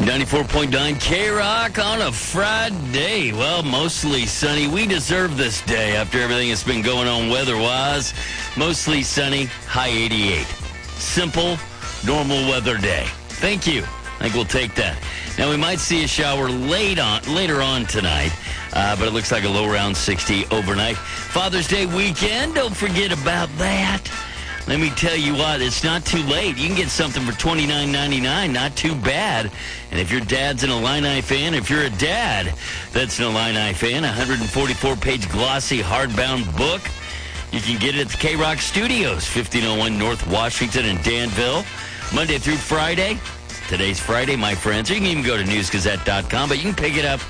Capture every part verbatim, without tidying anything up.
ninety-four point nine K-Rock on a Friday. Well, mostly sunny. We deserve this day after everything that's been going on weather-wise. Mostly sunny, high eighty-eight. Simple, normal weather day. Thank you. I think we'll take that. Now, we might see a shower late on, later on tonight, uh, but it looks like a low around sixty overnight. Father's Day weekend, don't forget about that. Let me tell you what, it's not too late. You can get something for twenty-nine ninety-nine, not too bad. And if your dad's an Illini fan, if you're a dad that's an Illini fan, a one forty-four page glossy hardbound book, you can get it at the K-Rock Studios, fifteen oh one North Washington in Danville, Monday through Friday. Today's Friday, my friends. Or you can even go to news gazette dot com, but you can pick it up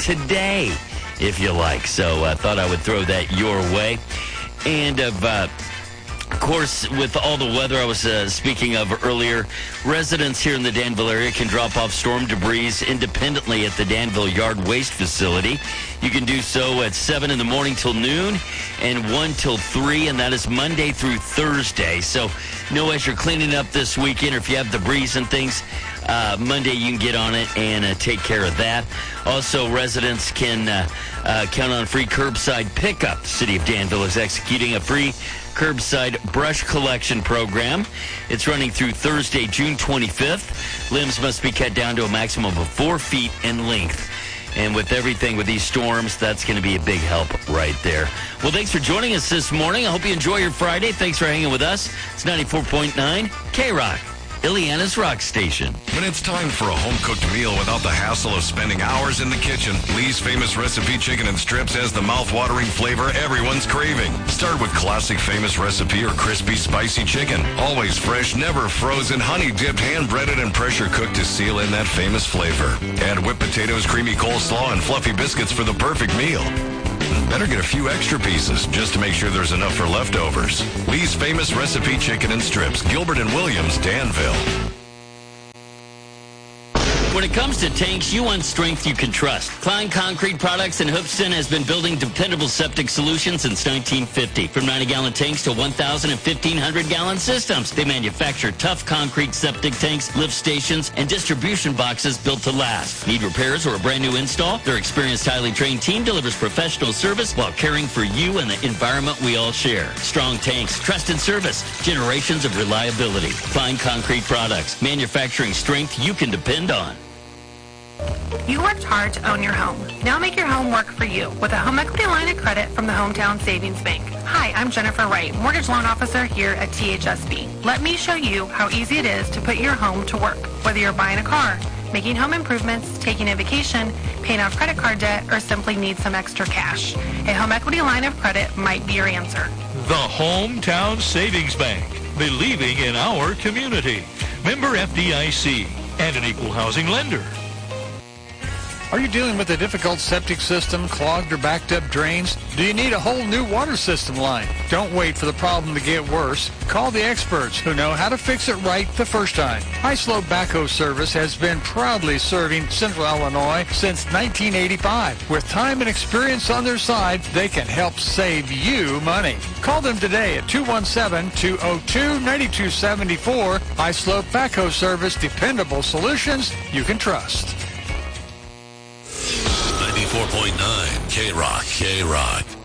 today if you like. So I uh, thought I would throw that your way. And of... Uh, Of course, with all the weather I was uh, speaking of earlier, residents here in the Danville area can drop off storm debris independently at the Danville Yard Waste Facility. You can do so at seven in the morning till noon and one till three, and that is Monday through Thursday. So know as you're cleaning up this weekend, or if you have debris and things, uh, Monday you can get on it and uh, take care of that. Also, residents can uh, uh, count on free curbside pickup. The City of Danville is executing a free curbside brush collection program. It's running through Thursday, June twenty-fifth. Limbs must be cut down to a maximum of four feet in length. And with everything with these storms, that's going to be a big help right there. Well, thanks for joining us this morning. I hope you enjoy your Friday. Thanks for hanging with us. It's ninety-four point nine K-Rock, Illiana's rock station. When it's time for a home-cooked meal without the hassle of spending hours in the kitchen, Lee's Famous Recipe Chicken and Strips has the mouth-watering flavor everyone's craving. Start with classic Famous Recipe or crispy, spicy chicken. Always fresh, never frozen, honey-dipped, hand-breaded, and pressure-cooked to seal in that famous flavor. Add whipped potatoes, creamy coleslaw, and fluffy biscuits for the perfect meal. Better get a few extra pieces just to make sure there's enough for leftovers. Lee's Famous Recipe Chicken and Strips, Gilbert and Williams, Danville. When it comes to tanks, you want strength you can trust. Klein Concrete Products in Hoopston has been building dependable septic solutions since nineteen fifty. From ninety gallon tanks to one thousand and fifteen hundred gallon systems. They manufacture tough concrete septic tanks, lift stations, and distribution boxes built to last. Need repairs or a brand new install? Their experienced, highly trained team delivers professional service while caring for you and the environment we all share. Strong tanks, trusted service, generations of reliability. Klein Concrete Products, manufacturing strength you can depend on. You worked hard to own your home. Now make your home work for you with a home equity line of credit from the Hometown Savings Bank. Hi, I'm Jennifer Wright, mortgage loan officer here at T H S B. Let me show you how easy it is to put your home to work. Whether you're buying a car, making home improvements, taking a vacation, paying off credit card debt, or simply need some extra cash, a home equity line of credit might be your answer. The Hometown Savings Bank, believing in our community. Member F D I C and an equal housing lender. Are you dealing with a difficult septic system, clogged or backed up drains? Do you need a whole new water system line? Don't wait for the problem to get worse. Call the experts who know how to fix it right the first time. High Slope Backhoe Service has been proudly serving Central Illinois since nineteen eighty-five. With time and experience on their side, they can help save you money. Call them today at two one seven, two oh two, nine two seven four. High Slope Backhoe Service, dependable solutions you can trust. ninety-four point nine K-Rock, K-Rock.